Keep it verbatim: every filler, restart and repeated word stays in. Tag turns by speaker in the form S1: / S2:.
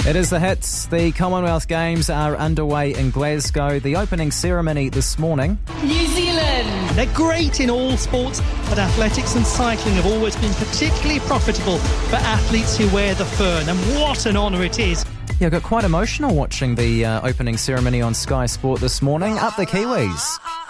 S1: It is the hits. The Commonwealth Games are underway in Glasgow. The opening ceremony this morning.
S2: New Zealand.
S3: They're great in all sports, but athletics and cycling have always been particularly profitable for athletes who wear the fern. And what an honour it is.
S1: Yeah, I got quite emotional watching the uh, opening ceremony on Sky Sport this morning. Up the Kiwis.